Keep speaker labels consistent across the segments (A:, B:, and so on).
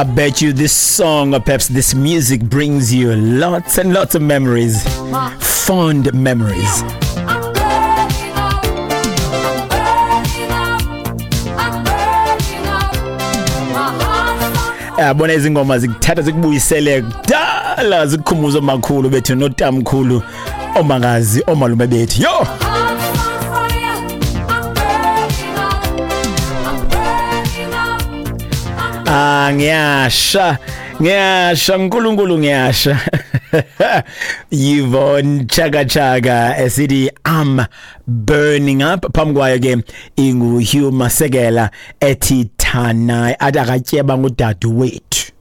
A: I bet you this song or perhaps this music brings you lots and lots of memories, fond memories. Bona izingoma zikuthatha zikubuyisele kudala zikukhumbuza omakhulu bethu notamkhulu omangazi omalume bethu yo ngiyasha uNkulunkulu ngiyasha Yvonne Chaga esithi I'm burning up phambi kwayo ke ingu Hugh Masekela ethi Thana adakatyeba ngudadu wethu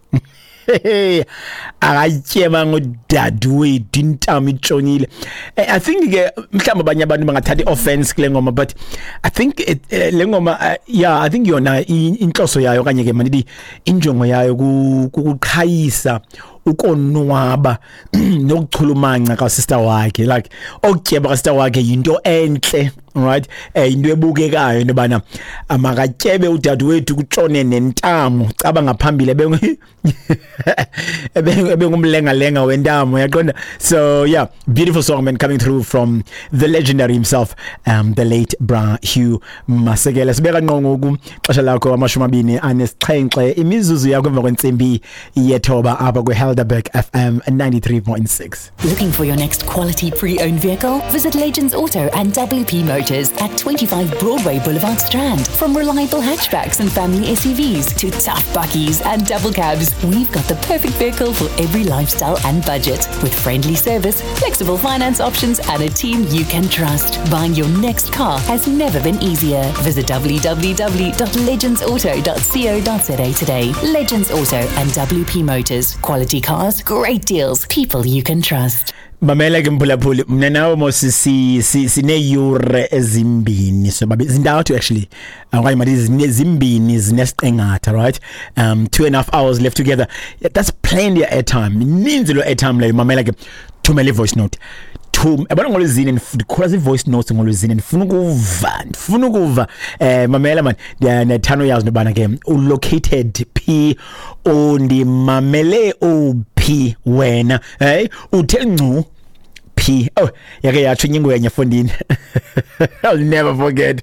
A: akatyeba ngudadewethu intamo itshonile. I think ke mhlawumbe abanye abantu bangathatha offense kule ngoma but I think le ngoma I think yona inhloso yayo kanye ke manithi injongo yayo ukuqhayisa ukonwaba nokuchulumanca ka sister wakhe like okutyeba ka sister wakhe into enhle right into ebukekayo nobana amakatyebe udadewethu kutshone nentamo caba ngaphambili ebengumlenga wentamo yaqonda. So yeah, beautiful song man coming through from the legendary himself the late Bra Hugh Masekela. Sibeka nqongo ku xesha lakho amashumi 27 imizuzu yakho emva kwentsimbi yethoba apha kwe Helderberg FM 93.6.
B: Looking for your next quality pre-owned vehicle? Visit Legends Auto and WP Motors at 25 Broadway Boulevard Strand. From reliable hatchbacks and family SUVs to tough buckies and double cabs, we've got the perfect vehicle for every lifestyle and budget. With friendly service, flexible finance options and a team you can trust. Buying your next car has never been easier. Visit www.legendsauto.co.za today. Legends Auto and WP Motors. Quality cars, great deals, people you can trust.
A: Mamela ke mphulaphuli mina nawe mose sine yure ezimbini so babe zintathu actually okanye manje zimbini zinesiqengatha right 2.5 hours left together. That's plenty of airtime means lo airtime leyo mamela ke thumela voice note yabona ngolwezini ndikhulaza voice notes ngolwezini ndifuna ukuva mamela man nethano yazi nobana ke located P undimamele P wena uthe ncu P yake yathi inyingo yenye fondini I'll never forget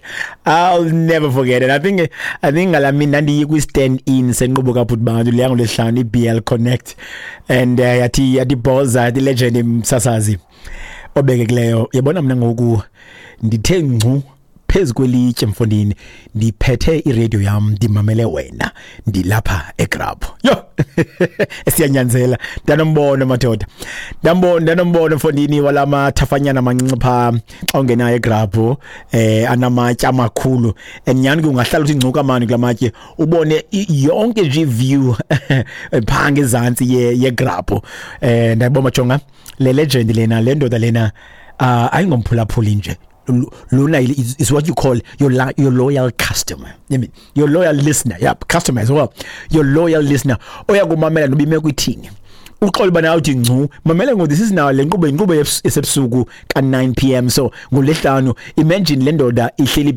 A: and I think ngala mina ndiyi ku stand in senqubo kaBhuti bantu leyango lehlanu iBL Connect and yathi Boza the legend msasazi obekekileyo yabona mina ngoku ndithe ncu phezu kwelitshe mfondini ndiphethe iradio yami ndimamele wena ndilapha eGrab yo esiyanyanzela ndanombona madoda ndanombona mfondini walama thafanyana mancinipha xa ungenayo eGrab anamatya amakhulu enyani kungahlala uthi ngcuka mani kulamatye ubone yonke nje view phanga ezantsi yeGrab ndayibona jonga le legend lena le ndoda lena ayingomphulaphuli nje Luna is what you call your loyal customer. I mean, your loyal listener. Yeah, customer as well. Your loyal listener. Oya kumamela nobime kwithini. Uxolo bana uthi ngcu mamela ngo this is now le nkqubo esebusuku ka 9 p.m. so ngolehlanu imagine le ndoda ihleli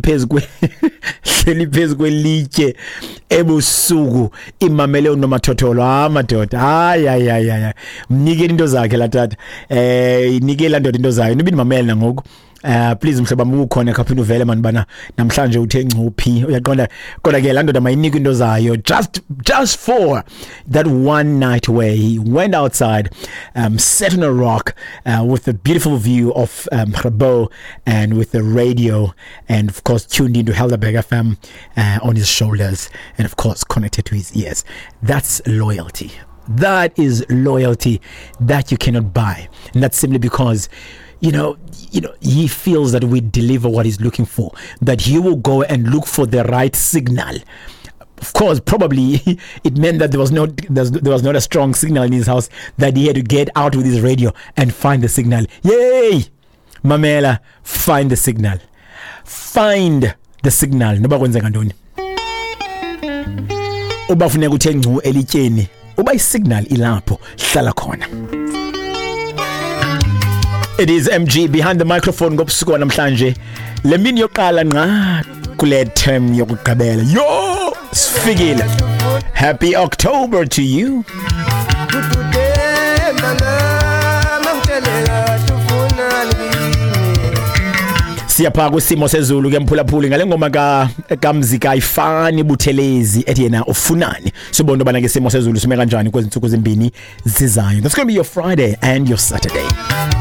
A: phezulu kwelitye ebusuku imamele unomathotholo amadoda hayi mnikele into zakhe la tata inikela ndoda into zayo nibini mamela ngoku please mhlobo wami ukhona kaphinda uvele man bana namhlanje uthe ngcuphi uyaqonda kodwa ke landoda mayinike into zayo just for that one night where he went outside sat on a rock with a beautiful view of Grabo and with the radio and of course tuned into Helderberg FM on his shoulders and of course connected to his ears. That's loyalty. That is loyalty that you cannot buy, and that's simply because you know, he feels that we deliver what he's looking for, that he will go and look for the right signal. Of course, probably it meant that there was not a strong signal in his house, that he had to get out with his radio and find the signal. Yay! Mamela, find the signal. Find the signal. Noba kwenza ngantoni. Uba funeka uthe ngcu elityeni, uba isignal ilapho, hlala khona. It is MG behind the microphone ngobusuku namhlanje. Le mini yoqala nqa kule term yokugqibela. Yo! Sfikile. Happy October to you. Siyapha kusimo sezulu ke mphulaphuli ngale ngoma kaMzika ayifani Buthelezi ethi yena ufunani sibona ubana ke simo sezulu sime kanjani kwezinsuku ezimbini zizayo. That's going to be your Friday and your Saturday.